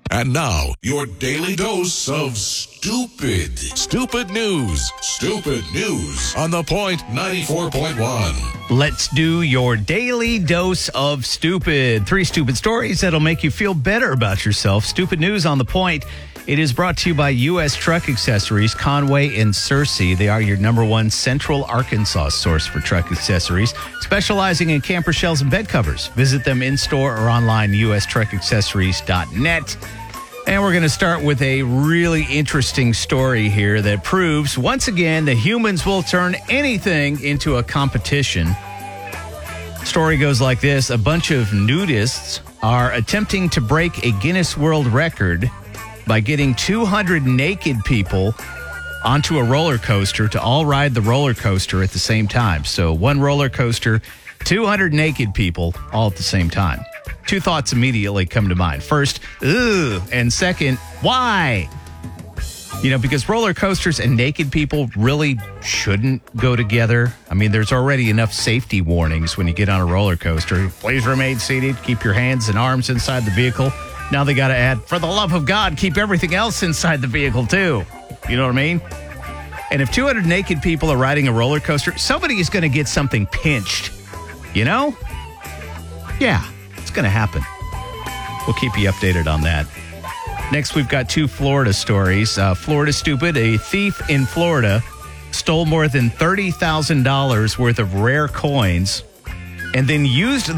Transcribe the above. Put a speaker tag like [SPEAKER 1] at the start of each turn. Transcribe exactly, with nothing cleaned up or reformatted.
[SPEAKER 1] And now, your daily dose of stupid. Stupid news. Stupid news on The Point ninety-four point one.
[SPEAKER 2] Let's do your daily dose of stupid. Three stupid stories that'll make you feel better about yourself. Stupid news on The Point. It is brought to you by U S Truck Accessories, Conway and Searcy. They are your number one Central Arkansas source for truck accessories, specializing in camper shells and bed covers. Visit them in-store or online, u s truck accessories dot net. And we're going to start with a really interesting story here that proves, once again, that humans will turn anything into a competition. Story goes like this. A bunch of nudists are attempting to break a Guinness World Record by getting two hundred naked people onto a roller coaster to all ride the roller coaster at the same time. So one roller coaster, two hundred naked people all at the same time. Two thoughts immediately come to mind. First, ugh, and second, why? You know, because roller coasters and naked people really shouldn't go together. I mean, there's already enough safety warnings when you get on a roller coaster. Please remain seated. Keep your hands and arms inside the vehicle. Now they got to add, for the love of God, keep everything else inside the vehicle, too. You know what I mean? And if two hundred naked people are riding a roller coaster, somebody is going to get something pinched. You know? Yeah, it's going to happen. We'll keep you updated on that. Next, we've got two Florida stories. Uh, Florida stupid. A thief in Florida stole more than thirty thousand dollars worth of rare coins and then used